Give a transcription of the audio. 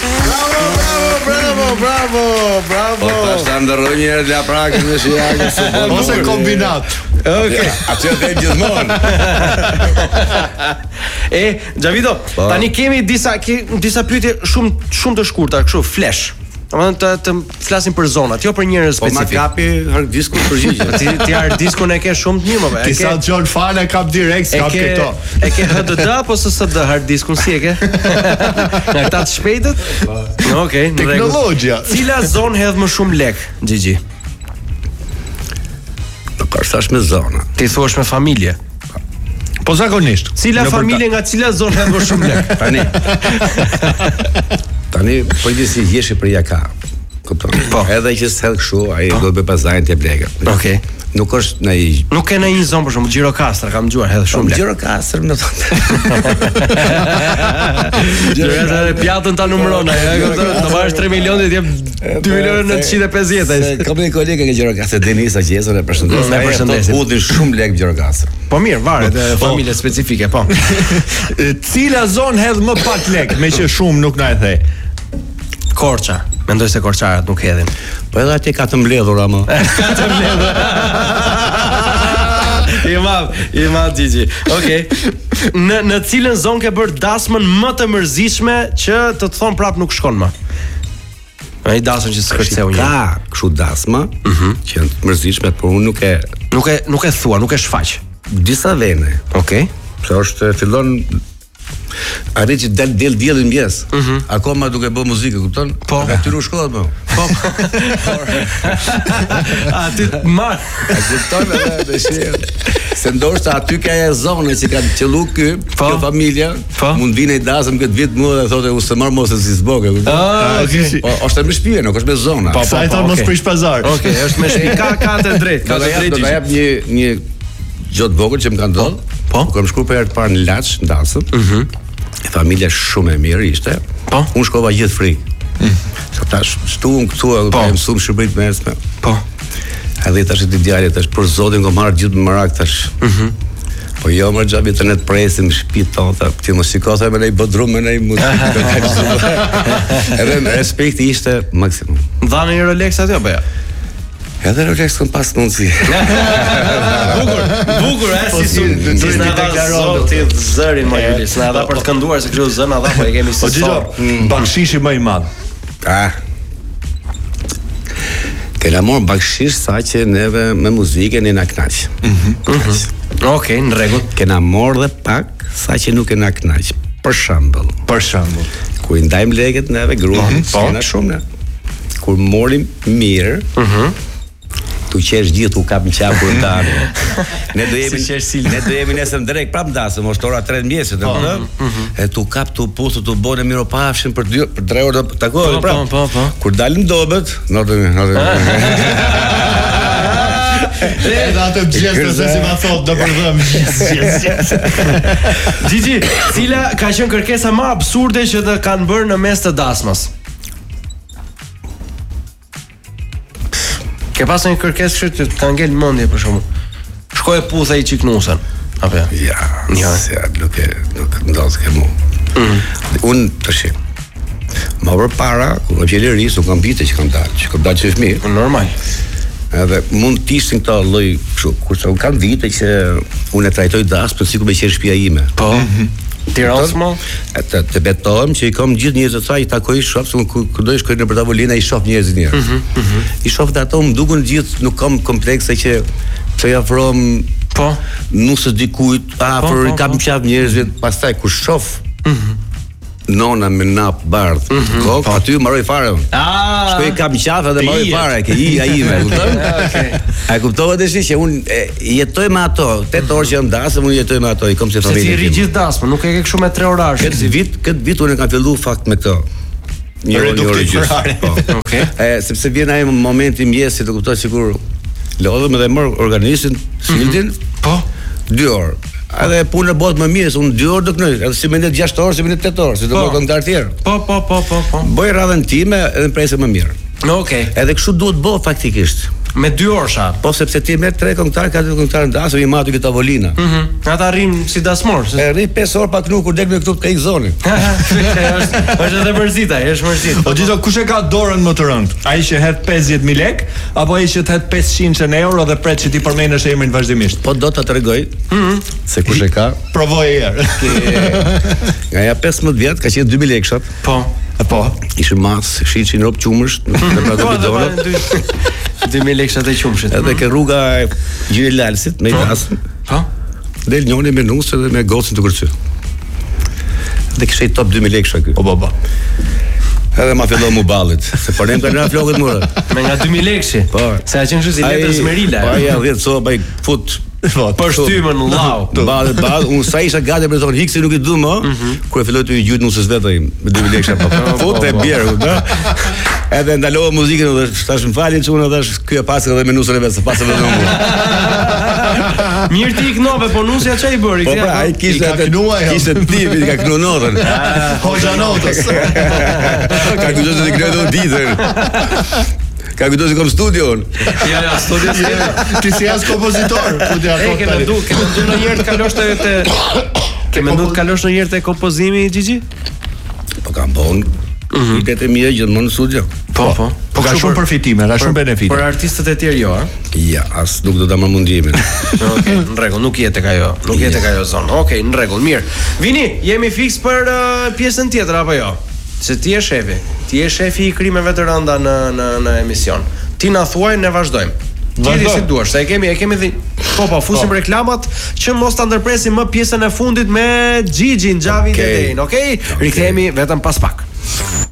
Bravo. Tash ta ndërroj një herë la prakën me shijakën se ose kombinat. Okej. Atë të gjithmonë. Xhavito, tani kemi disa pyetje shumë të shkurta, kështu flash. Domethënë të flasim për zonat, jo për njërin specifik. Po ma kapi hard diskun përgjigje. Ti hard diskun e ke shumë të mirë, më. Ti sa John Fan e kap direkt, kap këto. E ke HDD apo SSD hard diskun si e ke? Nga këta të shpejtët? Okej, në rregull. Teknologjia. Cila zonë hedh më shumë lek, Gigi? Nuk është tash me zona. Ti thuash me familje. Po zakonisht. Cila familje nga cila zonë hedh më shumë lek? Tani po di si jeshi për jaka. Kupton? Po. Edhe që s'hedh kështu, ai do të bëj pasajën te bleka. Okej. Nuk është në Nuk ke në një zonë për shembull Gjirokastra, kam dëgjuar hedh shumë lek. Gjirokastër më thonë. Gjirokastra pjatën ta numëron ai, kupton? Të marrësh 3 milionë të jep 2.950.000. Kam një kolegë nga Gjirokastra, Denisa Gjeson, e përshëndes. Ne përshëndesim. Udhin shumë lek Gjirokastër. Po mirë, varet e familje specifike, po. Cila zonë hedh më pak lek, me që shumë nuk na e thej? Korça. Mendoj se korçarët nuk hedhin. Po edhe atje ka të mbledhur ama. I madh Gigi. Okej. Në cilën zonë ke bërë dasmën më të mërzitshme që të thon prap nuk shkon më? Ai dasmën që skërceu një. Ka kështu dasma, që janë të mërzitshme, por unë nuk e thua, nuk e shfaq. Disa vene. Okej. Se është fillon arrit që del dielli mëngjes. Akoma duke bë muzikë, kupton? Po. Aty nuk shkohet më. Po. Aty marr. A kupton edhe dëshirë. Se ndoshta aty ka një zonë që ka qellu kjo familja, mund vinë i dasëm këtë vit mua dhe thotë u se marr mos e si zboke, kupton? Po, është me shtëpi, nuk është me zona. Po, sa i thon mos prish pazar. Okej, është me shtëpi, ka të drejtë, ka të drejtë. Do ta jap një gjot vogël që më ka ndodhur. Po. Kam shkuar për herë të parë në Laç, në Dasëm. Familja shumë e mirë ishte. Po. Unë shkova gjithë frikë. Sa tash shtuam këtu, e mësuam shërbërit mesme. Po. Edhe tash ti djalë tash për zotin ko marr gjithë merak tash. Po jo më xhabi të net presim shtëpi tonë, ti mos shikoj me nei bodrum me nei muzikë. Edhe respekti ishte maksimum. Dhanë një Rolex aty apo jo? Edhe Rolex kam pas mundsi. Bukur, si na deklaron ti zërin më Julis, na dha për të kënduar se kështu zën na dha, po e kemi si sot. Bakshishi më i madh. Kena morë bakshish sa që neve me muzikën e na knaq. Okej, në rregull. Kena morë dhe pak sa që nuk e na knaq. Për shembull. Kur i ndajmë lekët neve gruan, kena shumë ne. Kur morim mirë, tu qesh gjithë u kap në qap kur tani. Ne do jemi nesër drejt prap dasëm, është ora 3 mëngjesit, domethënë. E tu kap tu pusu tu bone miropafshin për 3 orë takohemi prap. Po. Kur dalim dobët, Edhe atë gjestën se si ma thot do përdhëm. Gigi, cila ka qenë kërkesa më absurde që të kanë bërë në mes të dasmës? Ke pasur një kërkesë që të ka ngel mendje për shkakun. Shkoj putha i çiknusën. Apo jo? Ja, se nuk ndodh ke mu. Unë tash. Ma vër para, kur jam i ri, nuk kam vite që kam dalë që fëmijë. Normal. Edhe mund të ishin këto lloj kështu, kurse un kam vite që unë e trajtoj dasmën sikur me qenë shtëpia ime. Po. Tiranë më? Të betohem që i kam gjithë njerëzit sa i takoj shoh se kur do të shkoj në tavolinë i shoh njerëzit mirë. I shoh ato më dukun gjithë, nuk kam komplekse që i afrohem nusës dikujt, afër i kam qaf njerëzit, pastaj kur shoh nona me nap bardh, aty mbaroj fare. Shkoj kam qaf edhe mbaroj fare, ke ai ime, kupton? A kuptova tash që un jetoj me ato, 8 orë që jam dasëm, un jetoj me ato, i kam se familje. Se ti rri gjithë dasmën, nuk e ke kështu me 3 orash. Këtë vit unë kam filluar fakt me këto. Një orë gjysmë. Okej. Sepse vjen ai momenti i mëngjesit, të kuptoj sikur lodhem edhe mor organizmin, sildin. Po. 2 orë. Edhe punë bot më mirë, se unë 2 orë do kënoj, edhe si mendet 6 orë, si mendet 8 orë, si do më këngëtar tjerë. Po. Bëj radhën time edhe presë më mirë. Okej. Edhe kështu duhet bëj faktikisht. Me 2 orsha. Po sepse ti me 3 këngëtar, 4 këngëtar ndasur, i matu këtë tavolina. Ata arrin si dasmor. E rri 5 orë pa kënu kur dek me këtu të kejk zonin. Është edhe mërzita, është mërzit. O gjitho, kush e ka dorën më të rëndë? Ai që het 50.000 lek apo ai që het 500 euro dhe pret që ti përmendesh emrin vazhdimisht? Po do ta tregoj. Se kush e ka? Provoj herë. Nga ja 15 vjet ka qenë 2000 lekë. Po. Ishim mas, shiçin rob qumësh, në pratë dorë. 2000 lekë të qumshit. Edhe ke rruga Gjiri Lalsit me dasëm. Po. Del njëri me nusë dhe me gocën të kërcy. Dhe kishte top 2000 lekë ky. Po. Edhe ma fillon mu ballit, se po nem kanë flokët mura. Me nga 2000 lekë. Po. Se ka qenë kështu si letër Smerila. Po ja 10 soba i fut për shtymën llau. Ball, unë sa isha gati për të thonë hiksi nuk i du më, kur e filloi të gjujt nusës vetë ai me 2000 lekë apo. Fut e bjerë, ëh. Edhe ndalova muzikën dhe tash më falin çuna tash ky e pasë edhe me nusën e vet, se pasë edhe unë. Mirë ti iknove, po nusja çai bëri? Po pra, ai kishte tipi, ka kënu notën. Hoxha notës. Ka kujtosh të kënoj do ditën. Ka kujtosh kom studion. Ja, studio si. Ti si as kompozitor, ku ti ato. Ke mendu ndonjëherë të kalosh te Ke mendu të kalosh ndonjëherë te kompozimi Gigi? Po kam bon. Idetë e mia gjithmonë në studio. Po. Po ka shumë përfitime, ka shumë benefite. Për artistët e tjerë jo, a? Ja, as nuk do ta marr mundimin. Okej, në rregull, nuk jetë tek ajo. Nuk jetë tek ajo zonë. Okej, në rregull, mirë. Vini, jemi fiks për pjesën tjetër apo jo? Se ti je shefi. Ti je shefi i krimeve të rënda në emision. Ti na thuaj, ne vazhdojmë. Ti si duash, se e kemi po fusim reklamat që mos ta ndërpresim më pjesën e fundit me Gigi, Xhavin dhe Dein, okay? Rikthehemi vetëm pas pak.